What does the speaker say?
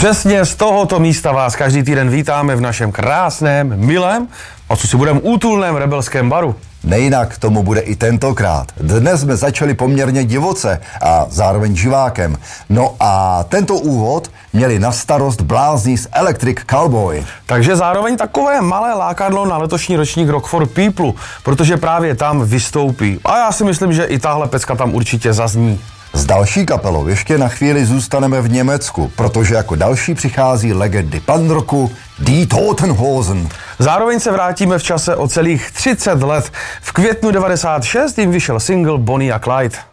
Přesně z tohoto místa vás každý týden vítáme v našem krásném, milém, a co si budeme, útulném rebelském baru. Nejinak tomu bude i tentokrát. Dnes jsme začali poměrně divoce a zároveň živákem. No a tento úvod měli na starost blázni z Electric Callboy. Takže zároveň takové malé lákadlo na letošní ročník Rock for People, protože právě tam vystoupí. A já si myslím, že i tahle pecka tam určitě zazní. S další kapelou ještě na chvíli zůstaneme v Německu, protože jako další přichází legendy punkroku Die Toten Hosen. Zároveň se vrátíme v čase o celých 30 let. V květnu 96 jim vyšel single Bonnie a Clyde.